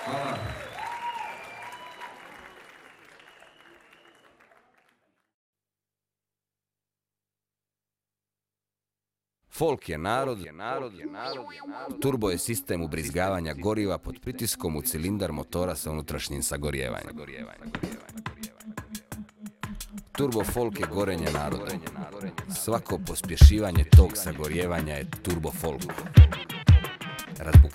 Folk je narod, turbo je sistem ubrizgavanja goriva pod pritiskom u cilindar motora sa unutrašnjim sagorijevanjem. Turbo folk je gorenje naroda. Svako pospješivanje tog sagorijevanja je turbo folk. Razbuktavanje